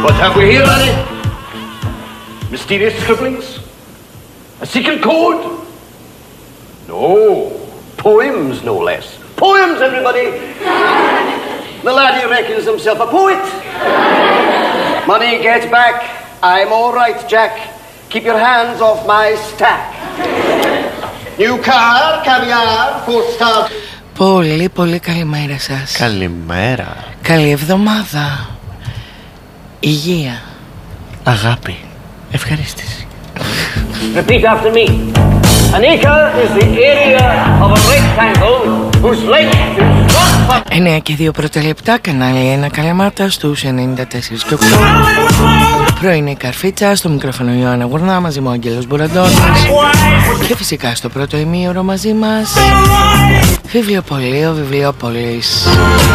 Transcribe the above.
What have we here, Annie? Mysterious scribblings? A secret code? No. Poems, no less. Poems, everybody! The laddie reckons himself a poet. Money, get back. I'm all right, Jack. Keep your hands off my stack. New car, caviar, 4-star. Πολύ πολύ καλημέρα σας. Καλημέρα. Καλή εβδομάδα. Υγεία. Αγάπη. Ευχαρίστηση. Repeat after me. An acre is the area of a rectangle whose length is 9 και 2 πρώτα λεπτά, κανάλι 1 Καλαμάτα στους 94 και 8. Πρωινή Καρφίτσα, στο μικρόφωνο Ιωάννα Γουρνά, μαζί μου ο Άγγελος Μπουραντώνης. Και φυσικά στο πρώτο ημίωρο μαζί μας Βιβλιοπωλείο Βιβλιοπόλης.